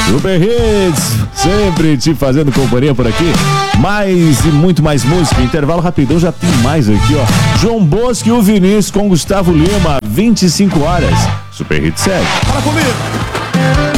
Super Hits, sempre te fazendo companhia por aqui. Mais e muito mais música. Intervalo rapidão, já tem mais aqui, ó. João Bosco e o Vinícius com Gustavo Lima, 25 horas. Super Hits segue. Fala comigo.